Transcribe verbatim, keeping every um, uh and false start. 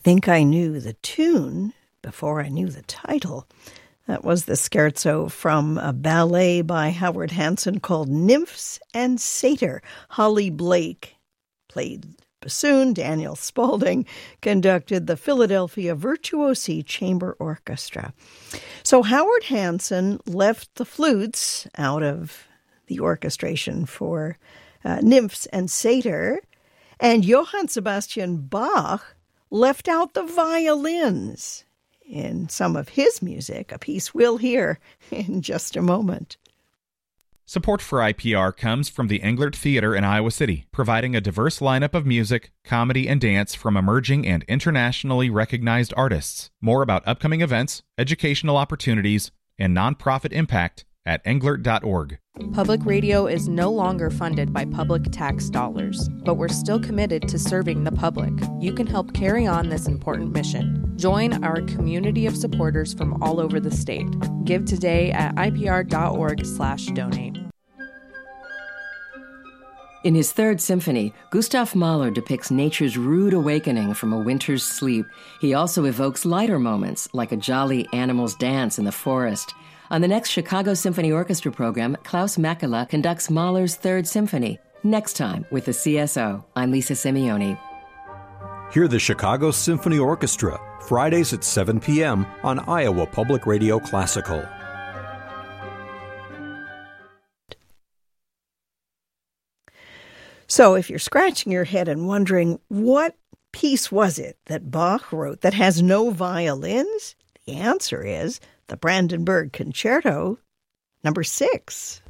think I knew the tune before I knew the title. That was the scherzo from a ballet by Howard Hanson called Nymphs and Satyr. Holly Blake played bassoon. Daniel Spaulding conducted the Philadelphia Virtuosi Chamber Orchestra. So Howard Hanson left the flutes out of the orchestration for uh, Nymphs and Satyr, and Johann Sebastian Bach left out the violins in some of his music, a piece we'll hear in just a moment. Support for I P R comes from the Englert Theater in Iowa City, providing a diverse lineup of music, comedy, and dance from emerging and internationally recognized artists. More about upcoming events, educational opportunities, and nonprofit impact at englert dot org. Public radio is no longer funded by public tax dollars, but we're still committed to serving the public. You can help carry on this important mission. Join our community of supporters from all over the state. Give today at I P R dot org slash donate. In his Third Symphony, Gustav Mahler depicts nature's rude awakening from a winter's sleep. He also evokes lighter moments, like a jolly animal's dance in the forest. On the next Chicago Symphony Orchestra program, Klaus Makela conducts Mahler's Third Symphony. Next time with the C S O, I'm Lisa Simeone. Hear the Chicago Symphony Orchestra, Fridays at seven p.m. on Iowa Public Radio Classical. So if you're scratching your head and wondering what piece was it that Bach wrote that has no violins, the answer is the Brandenburg Concerto, number six.